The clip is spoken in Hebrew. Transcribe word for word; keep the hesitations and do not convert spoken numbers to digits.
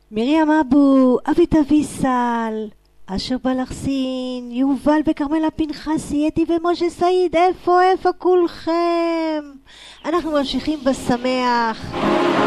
מרים אבו, אבי תביסל, אשר בלחסין, יובל וכרמלה פנחסי, אתי ומשה סעיד, איפה איפה כולכם? אנחנו ממשיכים בשמח.